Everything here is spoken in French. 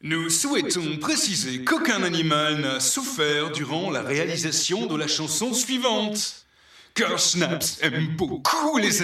Nous souhaitons préciser qu'aucun animal n'a souffert durant la réalisation de la chanson suivante. Car Schnaps aime beaucoup les